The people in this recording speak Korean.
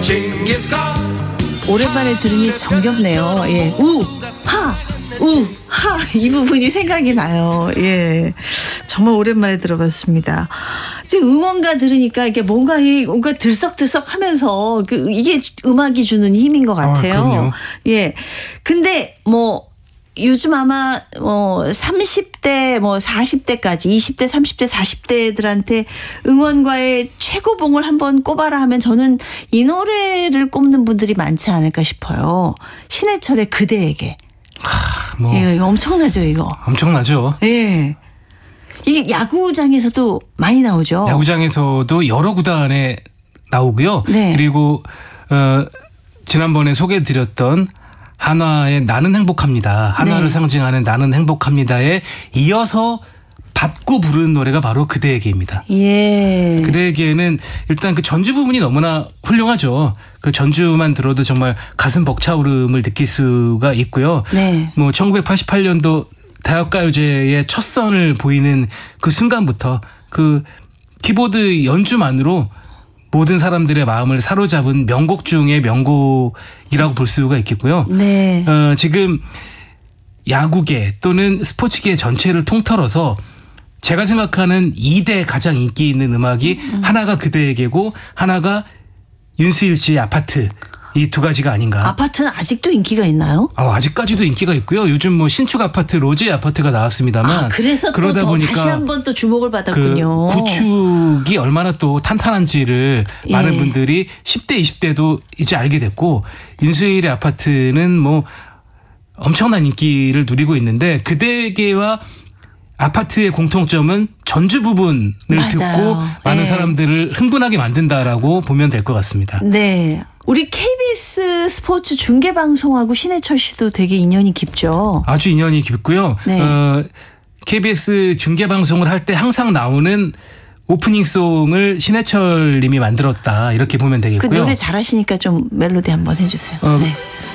오랜만에 들으니 정겹네요. 예. 이 부분이 생각이 나요. 예. 정말 오랜만에 들어봤습니다. 지금 응원가 들으니까 이게 뭔가 들썩들썩 하면서 이게 음악이 주는 힘인 것 같아요. 그럼요. 예. 근데 요즘 아마 30대 40대까지 20대 30대 40대들한테 응원가의 최고봉을 한번 꼽아라 하면 저는 이 노래를 꼽는 분들이 많지 않을까 싶어요. 신해철의 그대에게. 예, 이거 엄청나죠, 이거. 엄청나죠. 예. 이게 야구장에서도 많이 나오죠. 야구장에서도 여러 구단에 나오고요. 네. 그리고 지난번에 소개해드렸던 한화의 나는 행복합니다. 한화를 네. 상징하는 나는 행복합니다에 이어서 받고 부르는 노래가 바로 그대에게입니다. 예. 그대에게는 일단 그 전주 부분이 너무나 훌륭하죠. 그 전주만 들어도 정말 가슴 벅차오름을 느낄 수가 있고요. 네. 1988년도 대학가요제의 첫 선을 보이는 그 순간부터 그 키보드 연주만으로 모든 사람들의 마음을 사로잡은 명곡 중의 명곡이라고 볼 수가 있겠고요. 네. 지금 야구계 또는 스포츠계 전체를 통틀어서 제가 생각하는 2대 가장 인기 있는 음악이 하나가 그대에게고 하나가 윤수일 씨의 아파트. 이 두 가지가 아닌가. 아파트는 아직도 인기가 있나요? 아직까지도 인기가 있고요. 요즘 신축 아파트 로제 아파트가 나왔습니다만 그래서 그러다 보니까 다시 한번 또 주목을 받았군요. 그 구축이 얼마나 또 탄탄한지를 예. 많은 분들이 10대 20대도 이제 알게 됐고 윤수일의 아파트는 엄청난 인기를 누리고 있는데 그대에게와 아파트의 공통점은 전주 부분을 맞아요. 듣고 많은 네. 사람들을 흥분하게 만든다라고 보면 될 것 같습니다. 네. 우리 KBS 스포츠 중계방송하고 신해철 씨도 되게 인연이 깊죠. 아주 인연이 깊고요. 네. KBS 중계방송을 할 때 항상 나오는 오프닝송을 신해철 님이 만들었다 이렇게 보면 되겠고요. 그 노래 잘하시니까 좀 멜로디 한번 해주세요. 네.